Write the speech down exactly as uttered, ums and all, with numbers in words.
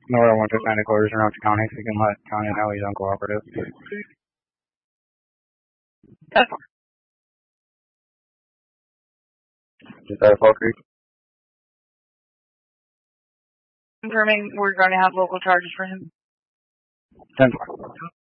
Nora wants to sign the quarters around the county so you can let county know he's uncooperative. Is that a Fall Creek? Confirming we're going to have local charges for him. ten four.